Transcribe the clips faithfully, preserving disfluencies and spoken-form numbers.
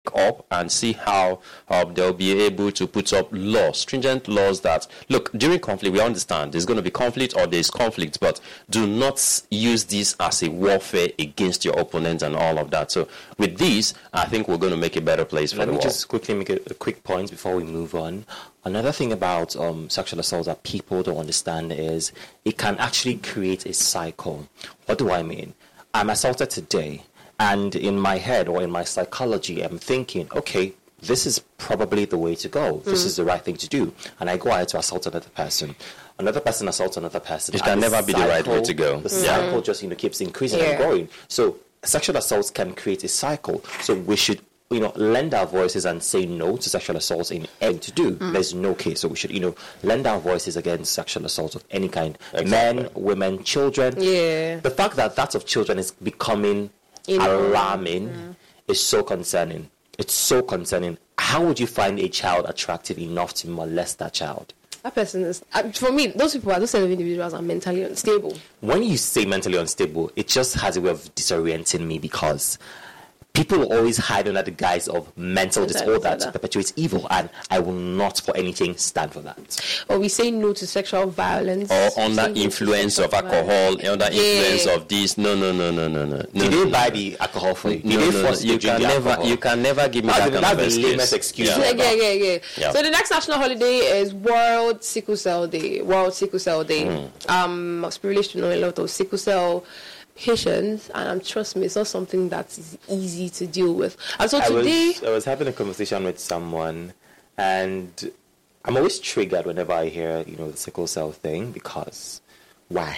up and see how um, they'll be able to put up laws, stringent laws that, look, during conflict, we understand there's going to be conflict or there's conflict, but do not use this as a warfare against your opponent and all of that. So with this, I think we're going to make a better place for Let the me world. just quickly make a, a quick point before we move on. Another thing about um, sexual assault that people don't understand is it can actually create a cycle. What do I mean? I'm assaulted today, and in my head or in my psychology, I'm thinking, okay, this is probably the way to go. Mm. This is the right thing to do. And I go ahead to assault another person. Another person assaults another person. It can never cycle, be the right way to go. The mm. cycle yeah. just, you know, keeps increasing yeah. and growing. So sexual assaults can create a cycle. So we should, you know, lend our voices and say no to sexual assaults in any to do. Mm. There's no case. So we should, you know, lend our voices against sexual assaults of any kind. Exactly. Men, women, children. Yeah. The fact that that of children is becoming in alarming mm. is so concerning. It's so concerning. How would you find a child attractive enough to molest that child? That person is, uh, for me, those people are, those set of individuals are mentally unstable. When you say mentally unstable, it just has a way of disorienting me because people always hide under the guise of mental disorder to perpetuate evil, and I will not for anything stand for that. Or we say no to sexual violence. Or under influence of alcohol, violence. under yeah. influence of this. No, no, no, no, no, no. Did no, they no, buy no. the alcohol for you? No, Did they no, force no. You you to drink can the never, alcohol? you can never give me that's that the, kind of excuse. excuse. excuse. Yeah. Yeah, yeah, yeah, yeah. So the next national holiday is World Sickle Cell Day. World Sickle Cell Day. Mm. Um, I was privileged to know a lot of sickle cell patients, and um, trust me, it's not something that is easy to deal with. And so I today, was, I was having a conversation with someone, and I'm always triggered whenever I hear, you know, the sickle cell thing, because why?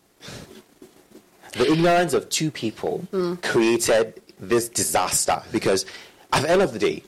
The ignorance of two people mm. created this disaster, because at the end of the day,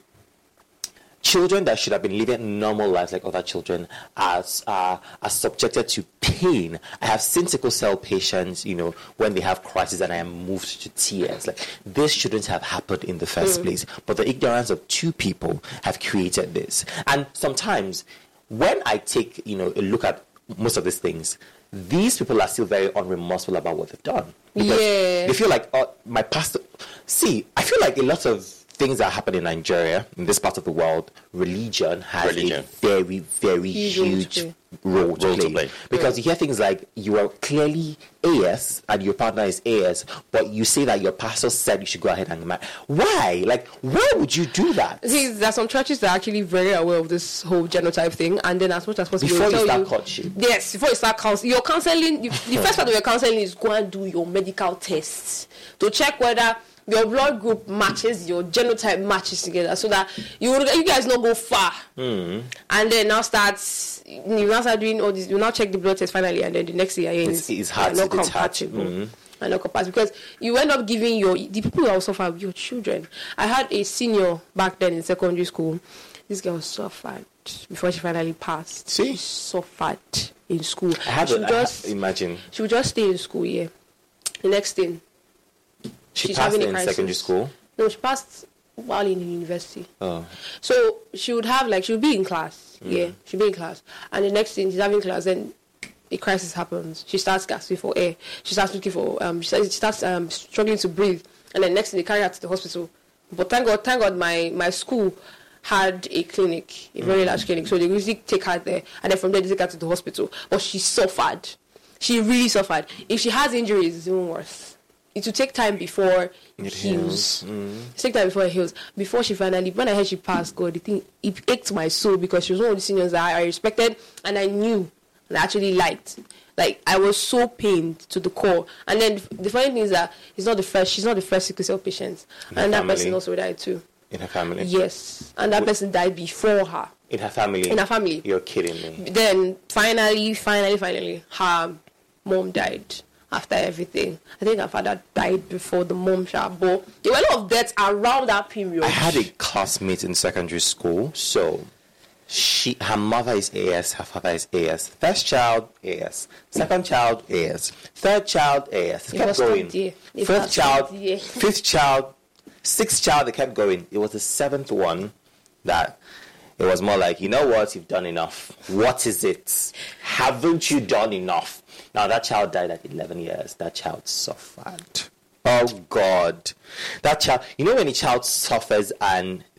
children that should have been living normal lives like other children are, are, are subjected to pain. I have seen sickle cell patients, you know, when they have crisis, and I am moved to tears. Like, this shouldn't have happened in the first mm. place. But the ignorance of two people have created this. And sometimes, when I take, you know, a look at most of these things, these people are still very unremorseful about what they've done. Because yeah. they feel like, oh, my pastor... See, I feel like a lot of things that happen in Nigeria, in this part of the world, religion has religion. a very, very huge, huge role, to, role play. to play. Because yeah. you hear things like, you are clearly A S and your partner is A S, but you say that your pastor said you should go ahead and marry. Why? Like, why would you do that? See, there are some churches that are actually very aware of this whole genotype thing, and then as much as possible, before you start you, courtship. Yes, before you start counseling, your counseling, you, the first part of your counseling is go and do your medical tests to check whether your blood group matches, your genotype matches together, so that you you guys not go far. Mm. And then now starts, you now start doing all this, you now check the blood test finally, and then the next year it's, it's hard to not compatible. Mm. And not compatible, because you end up giving your, the people who are suffer, your children. I had a senior back then in secondary school. This girl suffered before she finally passed. See? She suffered in school. I had she a, would just, I imagine. She would just stay in school, yeah. The next thing, She she's passed having a in crisis. secondary school? No, she passed while in university. Oh. So she would have, like, she would be in class. Mm. Yeah, she'd be in class. And the next thing, she's having class, then a crisis happens. She starts gasping for air. She starts looking for, um, she starts, she starts um, struggling to breathe. And then next thing, they carry her to the hospital. But thank God, thank God, my, my school had a clinic, a very mm. large clinic. So they usually take her there. And then from there, they take her to the hospital. But she suffered. She really suffered. If she has injuries, it's even worse. It will take time before it heals. Mm. It take time before it heals. Before she finally, when I heard she passed, God, the thing, it ached my soul, because she was one of the seniors that I respected and I knew and I actually liked. Like, I was so pained to the core. And then the funny thing is that it's not the first, she's not the first sickle cell patient. In and that family. person also died too. In her family? Yes. And that Would, person died before her. In her family? In her family. You're kidding me. Then, finally, finally, finally, her mom died. After everything, I think her father died before the mom shot. But there were a lot of deaths around that period. I had a classmate in secondary school. So, she, her mother is A S, her father is A S. First child, A S. Second child, A S. Third child, A S. It kept going. Fifth child, fifth child, sixth child. They kept going. It was the seventh one that it was more like, you know what? You've done enough. What is it? Haven't you done enough? Now, that child died at eleven years. That child suffered. Oh God, that child. You know when a child suffers and